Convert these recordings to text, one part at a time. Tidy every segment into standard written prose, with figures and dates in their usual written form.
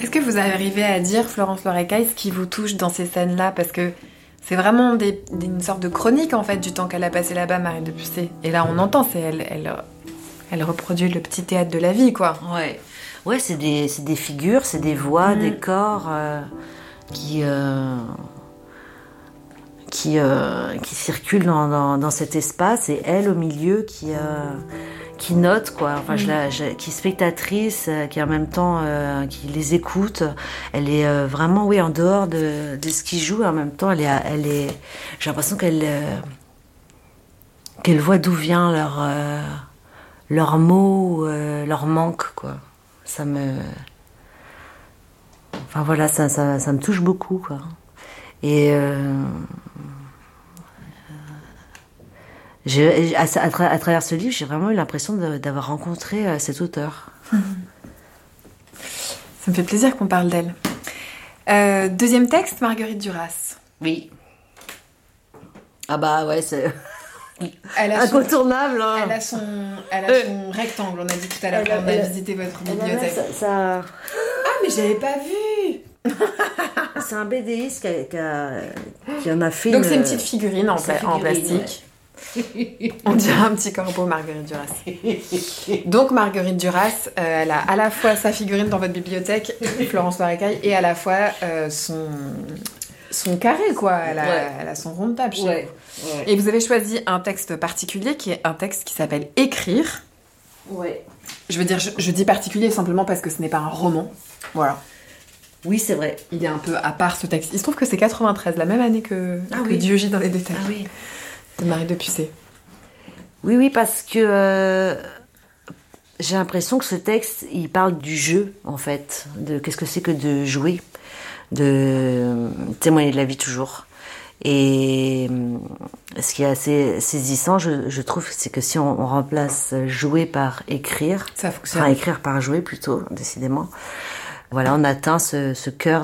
Est-ce que vous arrivez à dire, Florence Lorecaille, ce qui vous touche dans ces scènes-là? Parce que c'est vraiment une sorte de chronique, en fait, du temps qu'elle a passé là-bas, Marie de Pusset. Et là, on entend, elle reproduit le petit théâtre de la vie, quoi. Ouais, c'est des figures, c'est des voix, des corps qui circulent dans cet espace, et elle au milieu qui note, quoi. Enfin, qui est spectatrice, qui en même temps qui les écoute. Elle est vraiment, oui, en dehors de ce qu'ils jouent, et en même temps, elle est. J'ai l'impression qu'elle voit d'où vient leurs mots, leur manque, quoi. Enfin voilà, ça me touche beaucoup, quoi. Et à travers ce livre, j'ai vraiment eu l'impression d'avoir rencontré cet auteur. Ça me fait plaisir qu'on parle d'elle. Deuxième texte, Marguerite Duras. Oui. Ah bah ouais, c'est elle a incontournable. Elle a son rectangle, on a dit tout à l'heure quand on a visité votre bibliothèque. Ah, mais j'avais pas vu. C'est un BDiste qui en a fait. Donc c'est une petite figurine en plastique. Ouais. On dirait un petit corbeau, Marguerite Duras. Donc Marguerite Duras, elle a à la fois sa figurine dans votre bibliothèque, Florence Lorecaille, et à la fois son carré, quoi. Elle a son rond de table chez vous. Ouais. Et vous avez choisi un texte particulier qui est un texte qui s'appelle Écrire. Ouais. Je veux dire, je dis particulier simplement parce que ce n'est pas un roman. Voilà. Oui, c'est vrai. Il est un peu à part, ce texte. Il se trouve que c'est 93, la même année que Dieu gît dans les détails. Ah oui. De Marie de Pusset. Oui, parce que j'ai l'impression que ce texte, il parle du jeu, en fait. De qu'est-ce que c'est que de jouer, de témoigner de la vie toujours. Et ce qui est assez saisissant, je trouve, c'est que si on remplace jouer par écrire, ça fonctionne. Enfin, écrire par jouer plutôt, décidément. Voilà, on atteint ce cœur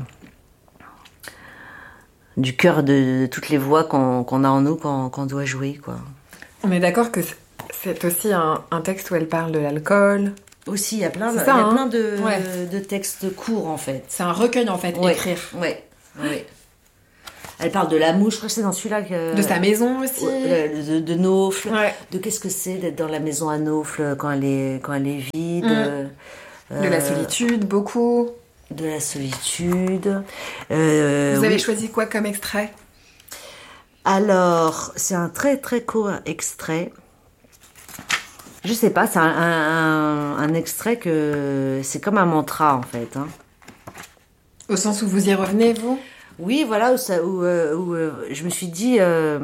du cœur de toutes les voix qu'on a en nous quand on doit jouer, quoi. On est d'accord que c'est aussi un texte où elle parle de l'alcool. Aussi, il y a plein de textes courts, en fait. C'est un recueil, en fait, écrire. Oui. Elle parle de l'amour, je crois que c'est dans celui-là que... De sa maison aussi. De Naufle. Ouais. De qu'est-ce que c'est d'être dans la maison à Naufle quand elle est vide. De la solitude, beaucoup. De la solitude. Vous avez choisi quoi comme extrait? Alors, c'est un très très court extrait. Je sais pas, c'est un extrait que... C'est comme un mantra, en fait. Hein. Au sens où vous y revenez, vous? Oui, voilà, où je me suis dit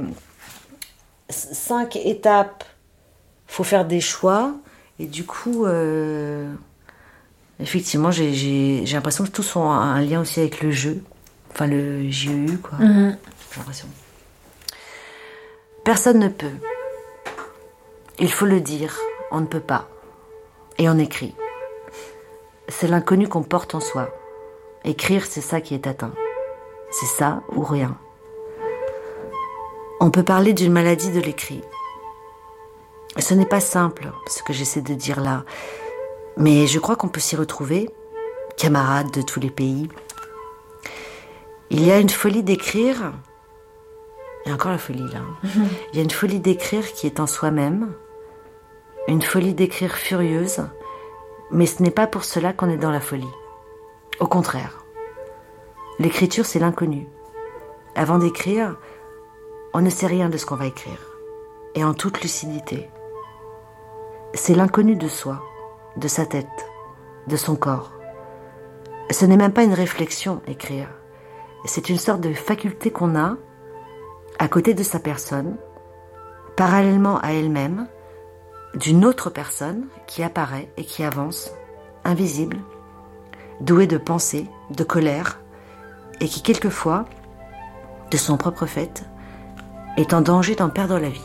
5 étapes, faut faire des choix, et du coup, effectivement, j'ai l'impression que tous ont un lien aussi avec le jeu, enfin le JEU, quoi. J'ai l'impression. Personne ne peut. Il faut le dire, on ne peut pas. Et on écrit. C'est l'inconnu qu'on porte en soi. Écrire, c'est ça qui est atteint. C'est ça ou rien. On peut parler d'une maladie de l'écrit. Ce n'est pas simple, ce que j'essaie de dire là. Mais je crois qu'on peut s'y retrouver, camarades de tous les pays. Il y a une folie d'écrire. Il y a encore la folie là. Il y a une folie d'écrire qui est en soi-même. Une folie d'écrire furieuse. Mais ce n'est pas pour cela qu'on est dans la folie. Au contraire. L'écriture, c'est l'inconnu. Avant d'écrire, on ne sait rien de ce qu'on va écrire. Et en toute lucidité. C'est l'inconnu de soi, de sa tête, de son corps. Ce n'est même pas une réflexion, écrire. C'est une sorte de faculté qu'on a, à côté de sa personne, parallèlement à elle-même, d'une autre personne qui apparaît et qui avance, invisible, douée de pensée, de colère, et qui quelquefois, de son propre fait, est en danger d'en perdre la vie.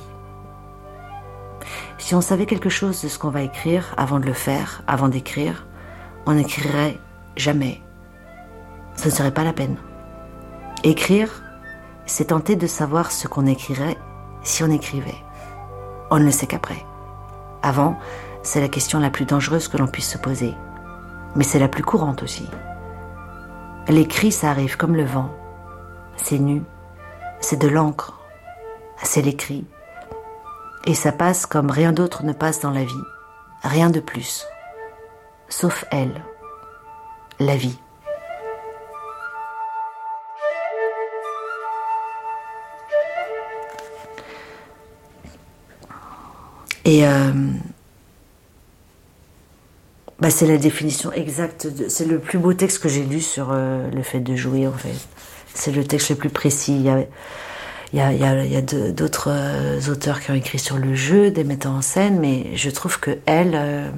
Si on savait quelque chose de ce qu'on va écrire avant de le faire, avant d'écrire, on n'écrirait jamais. Ce ne serait pas la peine. Écrire, c'est tenter de savoir ce qu'on écrirait si on écrivait. On ne le sait qu'après. Avant, c'est la question la plus dangereuse que l'on puisse se poser. Mais c'est la plus courante aussi. L'écrit, ça arrive comme le vent. C'est nu, c'est de l'encre, c'est l'écrit. Et ça passe comme rien d'autre ne passe dans la vie, rien de plus. Sauf elle, la vie. Et c'est la définition exacte, c'est le plus beau texte que j'ai lu sur le fait de jouer en fait. C'est le texte le plus précis. Il y a d'autres auteurs qui ont écrit sur le jeu, des metteurs en scène, mais je trouve que elle,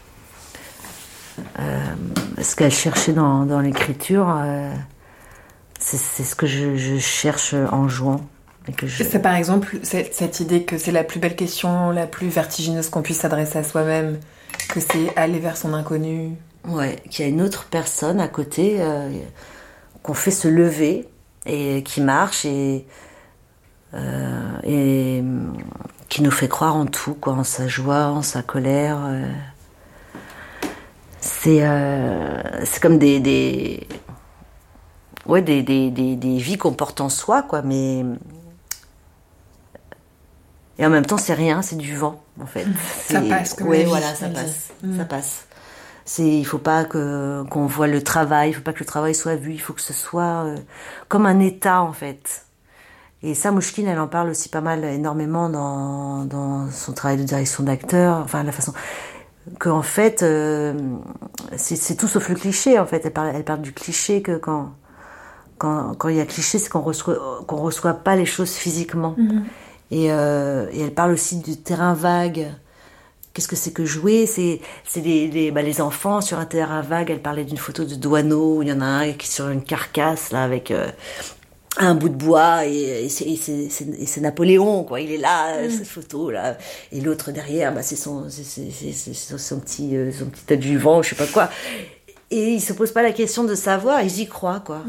ce qu'elle cherchait dans l'écriture, c'est ce que je cherche en jouant. C'est par exemple cette idée que c'est la plus belle question, la plus vertigineuse qu'on puisse s'adresser à soi-même, que c'est aller vers son inconnu. Ouais, qu'il y a une autre personne à côté qu'on fait se lever et qui marche et qui nous fait croire en tout, quoi, en sa joie, en sa colère. C'est comme des vies qu'on porte en soi, quoi, mais et en même temps c'est rien, c'est du vent en fait. Ça passe comme ouais, voilà, ça passe. Il faut pas qu'on voit le travail, il faut pas que le travail soit vu, il faut que ce soit comme un état en fait. Et ça, Mouchkine, elle en parle aussi pas mal, énormément dans son travail de direction d'acteur, enfin la façon qu'en fait c'est tout sauf le cliché en fait. Elle parle du cliché que quand il y a cliché, c'est qu'on reçoit pas les choses physiquement. Et elle parle aussi du terrain vague. Qu'est-ce que c'est que jouer ? C'est les enfants sur un terrain vague. Elle parlait d'une photo de Douaneau où il y en a un qui est sur une carcasse là avec un bout de bois et c'est Napoléon, quoi. Il est là, cette photo là, et l'autre derrière, c'est son petit adjuvant, je sais pas quoi. Et il se pose pas la question de savoir, ils y croient, quoi.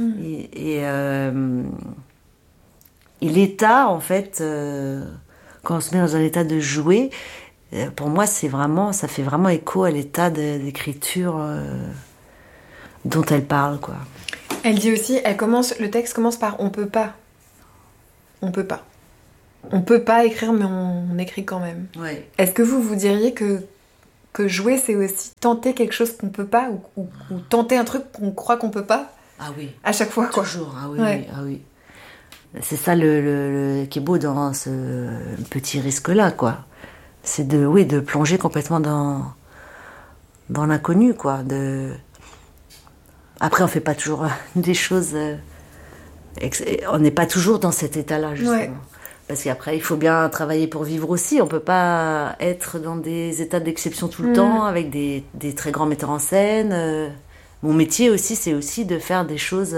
Et l'état, en fait, quand on se met dans un état de jouer, pour moi, ça fait vraiment écho à l'état d'écriture dont elle parle, quoi. Elle dit aussi, le texte commence par on peut pas. On peut pas. On peut pas écrire, mais on écrit quand même. Ouais. Est-ce que vous diriez que jouer, c'est aussi tenter quelque chose qu'on peut pas, ou tenter un truc qu'on croit qu'on peut pas? Ah oui. À chaque fois, quoi. Toujours, ah oui, ouais. Ah oui. C'est ça le qui est beau dans ce petit risque-là, quoi. C'est de plonger complètement dans l'inconnu, quoi. Après, on fait pas toujours des choses... on n'est pas toujours dans cet état-là, justement. Ouais. Parce qu'après, il faut bien travailler pour vivre aussi. On peut pas être dans des états d'exception tout le temps, avec des très grands metteurs en scène. Mon métier aussi, c'est aussi de faire des choses...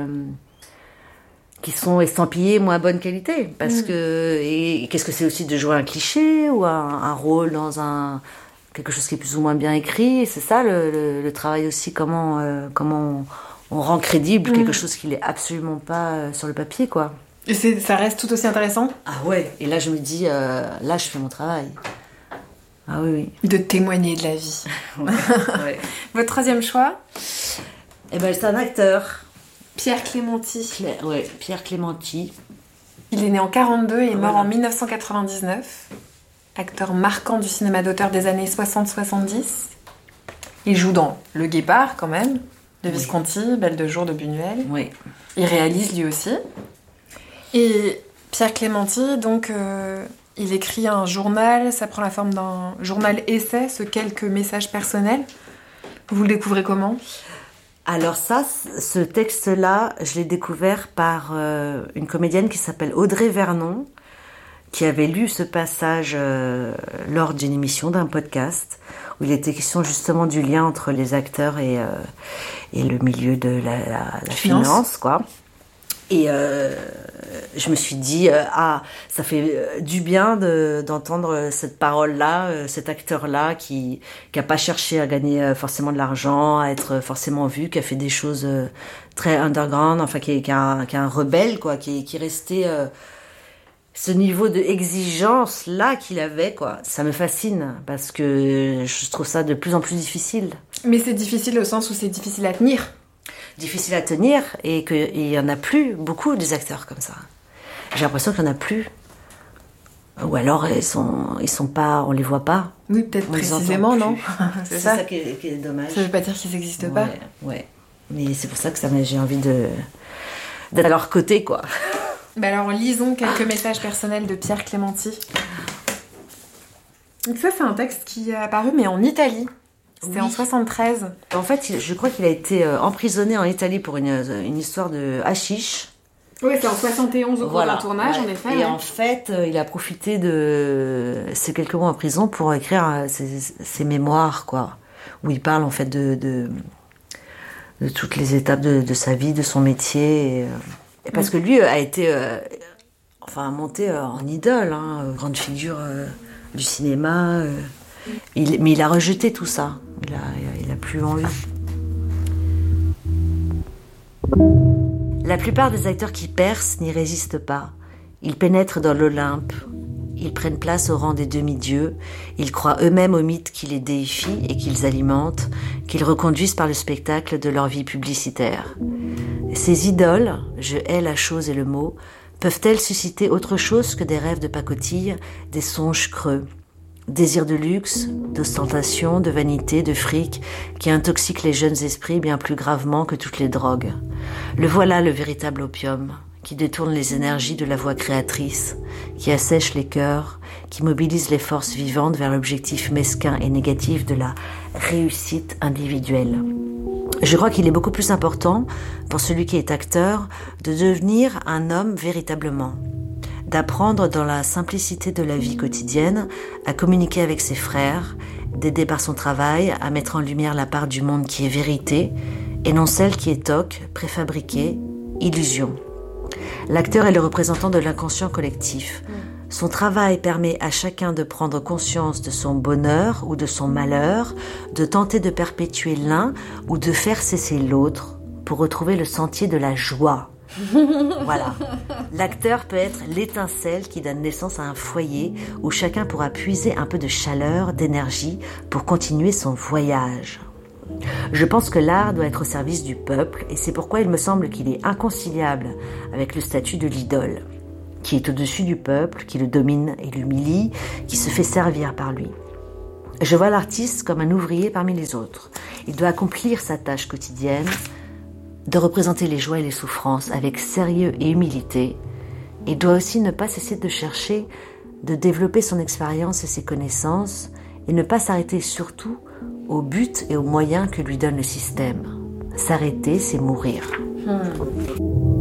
qui sont estampillés moins bonne qualité, parce que et qu'est-ce que c'est aussi de jouer un cliché ou un rôle dans quelque chose qui est plus ou moins bien écrit. C'est ça le travail aussi, comment on rend crédible quelque chose qui n'est absolument pas sur le papier, quoi. Et ça reste tout aussi intéressant. Ah ouais, et là je me dis là je fais mon travail. Ah oui. De témoigner de la vie. Ouais. Votre troisième choix? C'est un acteur. Pierre Clémenti. Pierre Clémenti. Il est né en 1942 et est mort en 1999. Acteur marquant du cinéma d'auteur des années 60-70. Il joue dans Le Guépard, quand même, de Visconti, Belle de jour de Buñuel. Oui. Il réalise lui aussi. Et Pierre Clémenti, donc, il écrit un journal, ça prend la forme d'un journal-essai, ce quelques messages personnels. Vous le découvrez comment ? Alors ça, ce texte-là, je l'ai découvert par une comédienne qui s'appelle Audrey Vernon, qui avait lu ce passage lors d'une émission, d'un podcast, où il était question justement du lien entre les acteurs et le milieu de la finance, quoi. Et je me suis dit, ça fait du bien d'entendre cette parole-là, cet acteur-là qui a pas cherché à gagner forcément de l'argent, à être forcément vu, qui a fait des choses très underground, enfin qui est un rebelle, quoi, qui est resté ce niveau de exigence-là qu'il avait, quoi. Ça me fascine parce que je trouve ça de plus en plus difficile. Mais c'est difficile au sens où c'est difficile à tenir. difficile à tenir et qu'il n'y en a plus beaucoup des acteurs comme ça. J'ai l'impression qu'il n'y en a plus. Ou alors ils sont pas, on les voit pas. Oui, peut-être précisément, non? C'est ça qui est dommage. Ça veut pas dire qu'ils n'existent pas. Ouais. Mais c'est pour ça que j'ai envie d'être à leur côté, quoi. Bah alors, lisons quelques messages personnels de Pierre Clémenti. Donc ça, c'est un texte qui est apparu, mais en Italie. C'était en 73. En fait, je crois qu'il a été emprisonné en Italie pour une histoire de hashish. Oui, c'est en 71 au cours d'un tournage, en effet. Et en fait, il a profité de ces quelques mois en prison pour écrire ses mémoires, quoi. Où il parle, en fait, de toutes les étapes de sa vie, de son métier. Et parce que lui a été monté en idole, grande figure du cinéma. Mais il a rejeté tout ça. Il a plus envie. La plupart des acteurs qui percent n'y résistent pas. Ils pénètrent dans l'Olympe. Ils prennent place au rang des demi-dieux. Ils croient eux-mêmes aux mythes qui les déifient et qu'ils alimentent, qu'ils reconduisent par le spectacle de leur vie publicitaire. Ces idoles, je hais la chose et le mot, peuvent-elles susciter autre chose que des rêves de pacotille, des songes creux? Désir de luxe, d'ostentation, de vanité, de fric, qui intoxiquent les jeunes esprits bien plus gravement que toutes les drogues. Le voilà le véritable opium, qui détourne les énergies de la voix créatrice, qui assèche les cœurs, qui mobilise les forces vivantes vers l'objectif mesquin et négatif de la réussite individuelle. Je crois qu'il est beaucoup plus important, pour celui qui est acteur, de devenir un homme véritablement. D'apprendre dans la simplicité de la vie quotidienne à communiquer avec ses frères, d'aider par son travail à mettre en lumière la part du monde qui est vérité et non celle qui est toc, préfabriquée, illusion. L'acteur est le représentant de l'inconscient collectif. Son travail permet à chacun de prendre conscience de son bonheur ou de son malheur, de tenter de perpétuer l'un ou de faire cesser l'autre pour retrouver le sentier de la joie. Voilà. L'acteur peut être l'étincelle qui donne naissance à un foyer où chacun pourra puiser un peu de chaleur, d'énergie pour continuer son voyage. Je pense que l'art doit être au service du peuple et c'est pourquoi il me semble qu'il est inconciliable avec le statut de l'idole, qui est au-dessus du peuple, qui le domine et l'humilie, qui se fait servir par lui. Je vois l'artiste comme un ouvrier parmi les autres. Il doit accomplir sa tâche quotidienne, de représenter les joies et les souffrances avec sérieux et humilité, et doit aussi ne pas cesser de chercher, de développer son expérience et ses connaissances, et ne pas s'arrêter surtout au but et aux moyens que lui donne le système. S'arrêter, c'est mourir.